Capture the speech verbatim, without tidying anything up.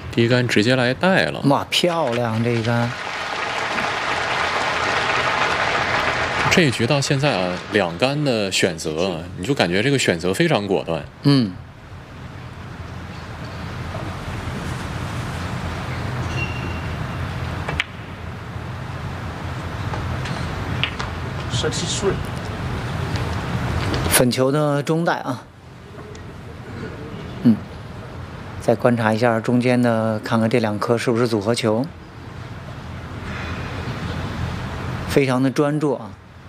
第一杆直接来带了， 哇，漂亮这一杆！ 这一局到现在啊，两杆的选择，你就感觉这个选择非常果断。 嗯。 十七岁。 粉球的中带啊。嗯。再观察一下中间的，看看这两颗是不是组合球。非常的专注啊。